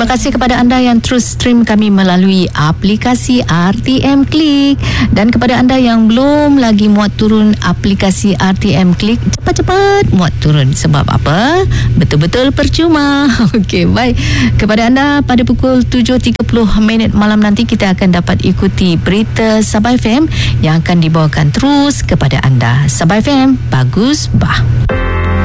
Terima kasih kepada anda yang terus stream kami melalui aplikasi RTM Klik. Dan kepada anda yang belum lagi muat turun aplikasi RTM Klik, cepat-cepat muat turun. Sebab apa? Betul-betul percuma. Okey, baik. Kepada anda, pada pukul 7.30 malam nanti kita akan dapat ikuti berita Sabah FM yang akan dibawakan terus kepada anda. Sabah FM, bagus bah.